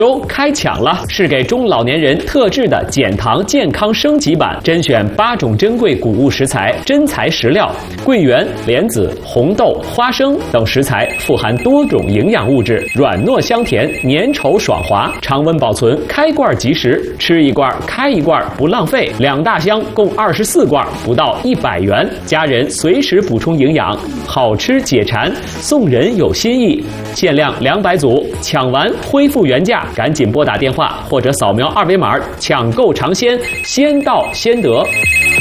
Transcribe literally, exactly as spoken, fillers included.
都开抢了，是给中老年人特制的减糖健康升级版，甄选八种珍贵谷物食材、真材实料，桂圆、莲子、红豆、花生等食材富含多种营养物质，软糯香甜，粘稠爽滑，常温保存，开罐即食，吃一罐开一罐不浪费。两大箱共二十四罐，不到一百元，家人随时补充营养，好吃解馋，送人有新意。限量两百组，抢完恢复原价。赶紧拨打电话或者扫描二维码抢购尝鲜，先到先得。